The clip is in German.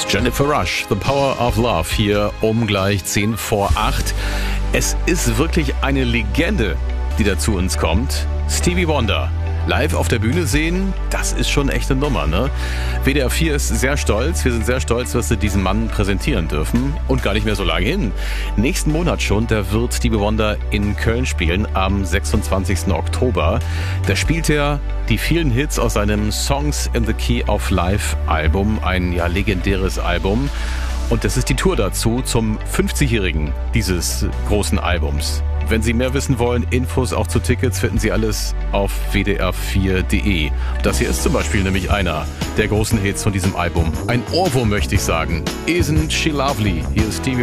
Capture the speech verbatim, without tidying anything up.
Jennifer Rush, The Power of Love, hier um gleich zehn vor acht. Es ist wirklich eine Legende, die da zu uns kommt. Stevie Wonder. Live auf der Bühne sehen, das ist schon echt eine Nummer, ne? W D R vier ist sehr stolz. Wir sind sehr stolz, dass wir diesen Mann präsentieren dürfen. Und gar nicht mehr so lange hin. Nächsten Monat schon, da wird Stevie Wonder in Köln spielen, am sechsundzwanzigsten Oktober. Da spielt er die vielen Hits aus seinem Songs in the Key of Life Album, ein ja legendäres Album. Und das ist die Tour dazu zum fünfzigjährigen dieses großen Albums. Wenn Sie mehr wissen wollen, Infos auch zu Tickets finden Sie alles auf w d r vier punkt d e. Das hier ist zum Beispiel nämlich einer der großen Hits von diesem Album. Ein Ohrwurm, möchte ich sagen. Isn't She Lovely? Hier ist Stevie